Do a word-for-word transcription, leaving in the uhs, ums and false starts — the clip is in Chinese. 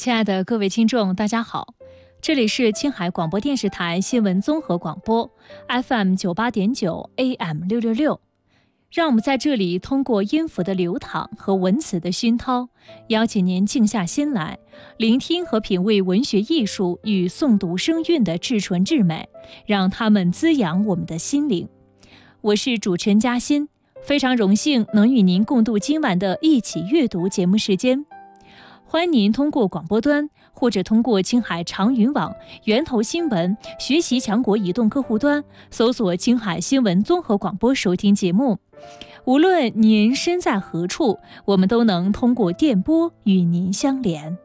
亲爱的各位听众，大家好，这里是青海广播电视台新闻综合广播 F M 九八点九 A M 六六六，让我们在这里通过音符的流淌和文词的熏陶，邀请您静下心来，聆听和品味文学艺术与诵读声韵的至纯至美，让它们滋养我们的心灵。我是主持人嘉欣，非常荣幸能与您共度今晚的一起阅读节目时间。欢迎您通过广播端或者通过青海长云网、源头新闻、学习强国移动客户端搜索青海新闻综合广播收听节目。无论您身在何处，我们都能通过电波与您相连。